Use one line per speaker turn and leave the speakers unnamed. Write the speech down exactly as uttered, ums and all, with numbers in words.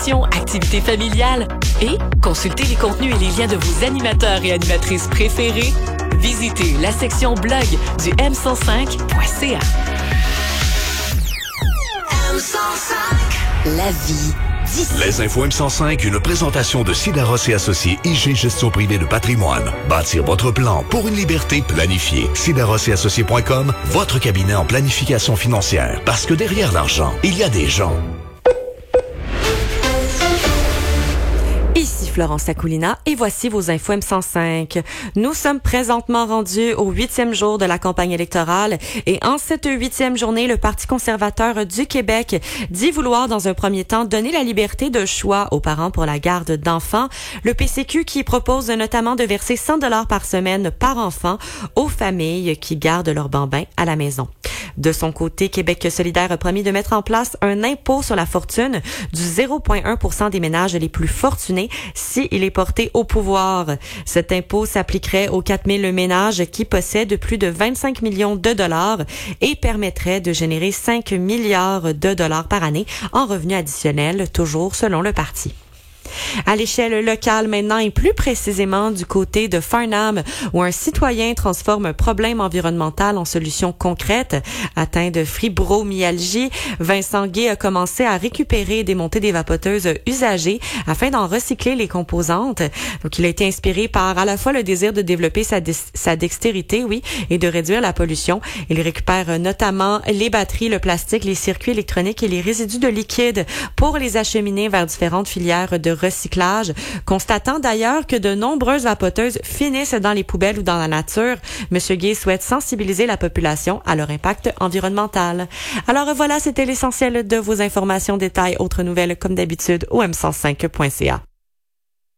émissions, activités familiales et consultez les contenus et les liens de vos animateurs et animatrices préférés. Visitez la section blog du m cent cinq point c a.
M cent cinq. La vie d'ici.
Les infos M cent cinq, une présentation de Sidaros et Associés I G Gestion privée de patrimoine. Bâtir votre plan pour une liberté planifiée. sidaros et associés point com, votre cabinet en planification financière. Parce que derrière l'argent, il y a des gens.
Ici Florence Akoulina et voici vos infos M cent cinq. Nous sommes présentement rendus au huitième jour de la campagne électorale et en cette huitième journée, le Parti conservateur du Québec dit vouloir dans un premier temps donner la liberté de choix aux parents pour la garde d'enfants. Le P C Q qui propose notamment de verser cent dollars par semaine par enfant aux familles qui gardent leurs bambins à la maison. De son côté, Québec solidaire a promis de mettre en place un impôt sur la fortune du zéro virgule un pour cent des ménages les plus fortunés s'il est porté au pouvoir. Cet impôt s'appliquerait aux quatre mille ménages qui possèdent plus de vingt-cinq millions de dollars et permettrait de générer cinq milliards de dollars par année en revenus additionnels, toujours selon le parti. À l'échelle locale maintenant et plus précisément du côté de Farnham où un citoyen transforme un problème environnemental en solution concrète. Atteint de fibromyalgie, Vincent Gay a commencé à récupérer et démonter des vapoteuses usagées afin d'en recycler les composantes. Donc il a été inspiré par à la fois le désir de développer sa, sa dextérité, oui, et de réduire la pollution. Il récupère notamment les batteries, le plastique, les circuits électroniques et les résidus de liquide pour les acheminer vers différentes filières de recyclage, constatant d'ailleurs que de nombreuses vapoteuses finissent dans les poubelles ou dans la nature. Monsieur Gay souhaite sensibiliser la population à leur impact environnemental. Alors voilà, c'était l'essentiel de vos informations, détails, autres nouvelles comme d'habitude au m cent cinq point c a.